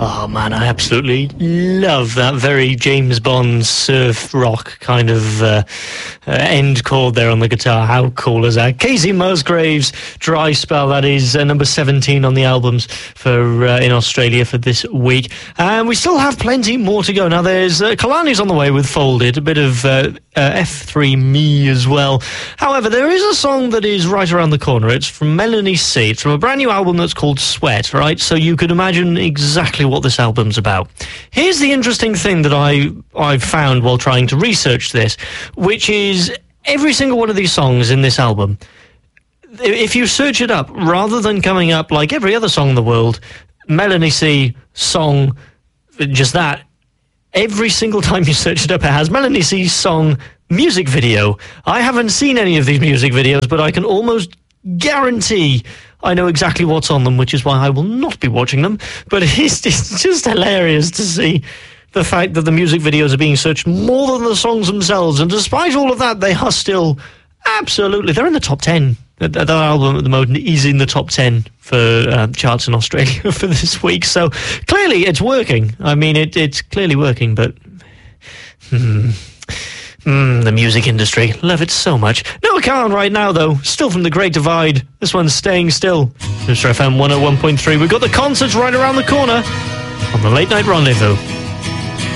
Oh man, I absolutely love that very James Bond surf rock kind of end chord there on the guitar. How cool is that? Casey Musgraves, Dry Spell, that is number 17 on the albums for in Australia for this week. And we still have plenty more to go. Now there's Kalani's on the way with Folded, a bit of F3 Me as well. However, there is a song that is right around the corner. It's from Melanie C. It's from a brand new album that's called Sweat, right? So you could imagine exactly what this album's about. Here's the interesting thing that I've found while trying to research this, which is every single one of these songs in this album, if you search it up, rather than coming up like every other song in the world, Melanie C. song, just that, every single time you search it up, it has Melanie C's song music video. I haven't seen any of these music videos, but I can almost guarantee I know exactly what's on them, which is why I will not be watching them. But it's just hilarious to see the fact that the music videos are being searched more than the songs themselves. And despite all of that, they are still absolutely... They're in the top 10. That album at the moment is in the top 10 for charts in Australia for this week. So clearly it's working. I mean, it's clearly working, but... the music industry. Love it so much. Noah Kahan right now, though. Still from the Great Divide. This one's Staying Still. Mr. FM 101.3. We've got the concerts right around the corner on the Late Night Rendezvous.